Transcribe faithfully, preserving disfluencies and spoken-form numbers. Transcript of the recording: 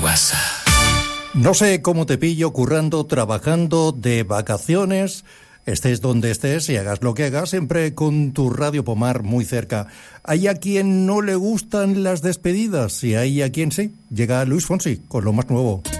WhatsApp. No sé cómo te pillo currando, trabajando, de vacaciones, estés donde estés y hagas lo que hagas, siempre con tu Radio Pomar muy cerca. Hay a quien no le gustan las despedidas y hay a quien sí. Llega Luis Fonsi con lo más nuevo.